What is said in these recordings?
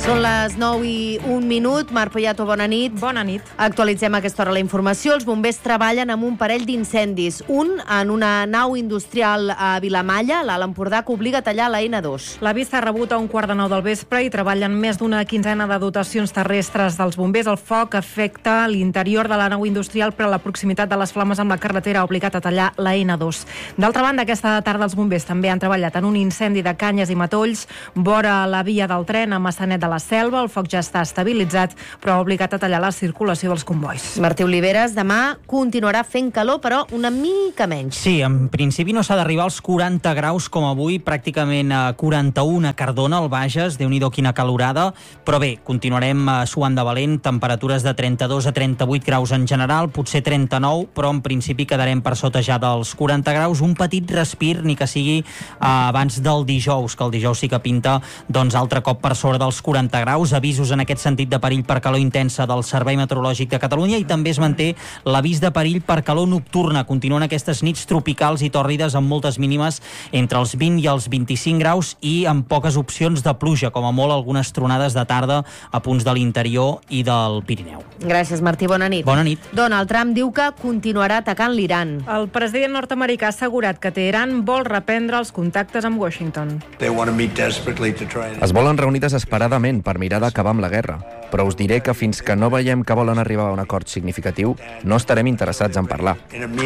Són les 9:01. Marc Poyato, bona nit. Bona nit. Actualitzem a aquesta hora la informació. Els bombers treballen amb un parell d'incendis. Un en una nau industrial a Vilamalla, l'Alt Empordà, que obliga a tallar la N2. L'avís s'ha rebut a 8:45 del vespre i treballen més d'una quinzena de dotacions terrestres dels bombers. El foc afecta l'interior de la nau industrial, però la proximitat de les flames amb la carretera ha obligat a tallar la N2. D'altra banda, aquesta tarda els bombers també han treballat en un incendi de canyes i matolls vora la via del tren a Massanet de la Selva. El foc ja està estabilitzat, però ha obligat a tallar la circulació dels convois. Martí Oliveres, demà continuarà fent calor, però una mica menys. Sí, en principi no s'ha d'arribar als 40 graus com avui, pràcticament a 41 a Cardona, al Bages, Déu-n'hi-do quina calorada, però bé, continuarem suant de valent, temperatures de 32 a 38 graus en general, potser 39, però en principi quedarem per sota ja dels 40 graus, un petit respir, ni que sigui abans del dijous, que el dijous sí que pinta doncs altre cop per sobre dels 40 graus, avisos en aquest sentit de perill per calor intensa del Servei Meteorològic de Catalunya i també es manté l'avís de perill per calor nocturna. Continuen aquestes nits tropicals i tòrrides amb moltes mínimes entre els 20 i els 25 graus i amb poques opcions de pluja, com a molt algunes tronades de tarda a punts de l'interior i del Pirineu. Gràcies, Martí. Bona nit. Bona nit. Donald Trump diu que continuarà atacant l'Iran. El president nord-americà ha assegurat que Teheran vol reprendre els contactes amb Washington. Es volen reunir desesperadament per mirar d'acabar amb la guerra, però us diré que fins que no veiem que volen arribar a un acord significatiu, no estarem interessats en parlar.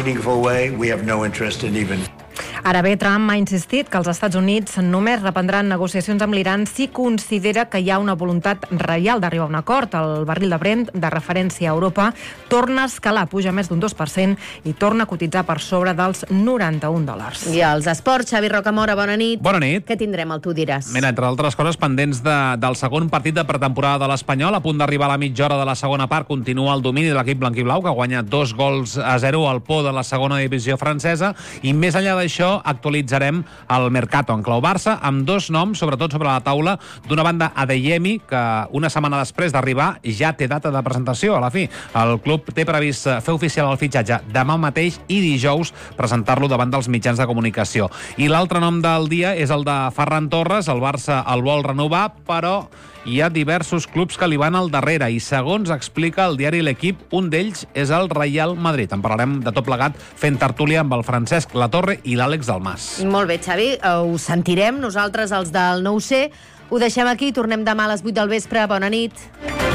Ara bé, Trump ha insistit que els Estats Units només reprendran negociacions amb l'Iran si considera que hi ha una voluntat real d'arribar a un acord. El barril de Brent, de referència a Europa, torna a escalar, puja més d'un 2% i torna a cotitzar per sobre dels $91. I als esports, Xavi Rocamora, bona nit. Bona nit. Què tindrem, tu diràs? Mira, entre altres coses, pendents del segon partit de pretemporada de l'Espanyol, a punt d'arribar a la mitja hora de la segona part, continua el domini de l'equip blanquiblau, que guanya 2-0 al Pau de la segona divisió francesa, i més enllà d'això actualitzarem el Mercato en clau Barça amb dos noms, sobretot sobre la taula. D'una banda, Adeyemi, que una setmana després d'arribar ja té data de presentació. A la fi, el club té previst fer oficial el fitxatge demà mateix i dijous presentar-lo davant dels mitjans de comunicació. I l'altre nom del dia és el de Ferran Torres. El Barça el vol renovar, però hi ha diversos clubs que li van al darrere i, segons explica el diari L'Equip, un d'ells és el Real Madrid. En parlarem de tot plegat fent tertúlia amb el Francesc Latorre i l'Àlex Dalmas. Molt bé, Xavi, ho sentirem. Nosaltres, els del 9C, ho deixem aquí. Tornem demà a les 8 del vespre. Bona nit.